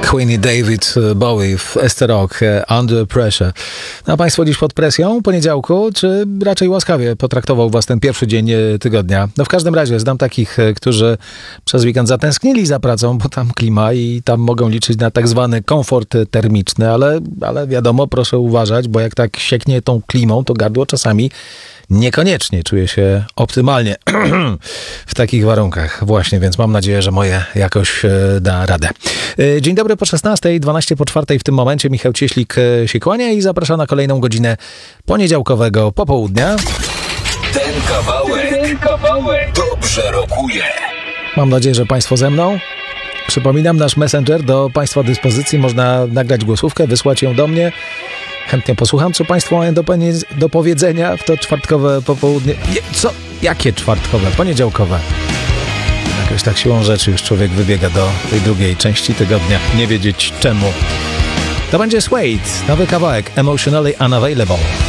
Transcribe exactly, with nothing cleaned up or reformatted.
Queen i David Bowie w Esther Rock, Under Pressure. No a Państwo dziś pod presją poniedziałku, czy raczej łaskawie potraktował Was ten pierwszy dzień tygodnia? No w każdym razie znam takich, którzy przez weekend zatęsknili za pracą, bo tam klima i tam mogą liczyć na tak zwany komfort termiczny, ale, ale wiadomo, proszę uważać, bo jak tak sieknie tą klimą, to gardło czasami niekoniecznie czuje się optymalnie w takich warunkach. Właśnie, więc mam nadzieję, że moje jakoś da radę. Dzień dobry po szesnastej, dwanaście po czwartej w tym momencie. Michał Cieślik się kłania i zaprasza na kolejną godzinę poniedziałkowego popołudnia. Ten kawałek, ten kawałek dobrze rokuje. Mam nadzieję, że Państwo ze mną. Przypominam, nasz Messenger do Państwa dyspozycji. Można nagrać głosówkę, wysłać ją do mnie. Chętnie posłucham, co Państwo mają do, do powiedzenia w to czwartkowe popołudnie. Nie, co? Jakie czwartkowe? Poniedziałkowe. Jakoś tak siłą rzeczy już człowiek wybiega do tej drugiej części tygodnia. Nie wiedzieć czemu. To będzie Suede, nowy kawałek Emotionally Unavailable.